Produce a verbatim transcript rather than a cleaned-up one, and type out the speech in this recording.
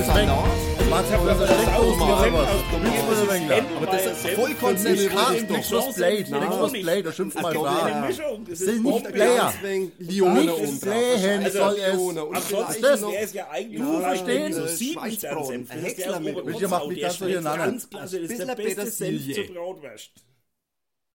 ist weg. Aber das ist voll konzentriert. Nichts was Play, nichts was Play, da schimpft mal dran. Das sind nicht Player. Nicht Playen soll es. Ansonsten das ist ja eigentlich Du verstehst? so Siebensternsenf. Ein Häcksler mit Ich mach mich ganz so durcheinander. Ganz klasse, das ist der beste Senf zur Bratwurst.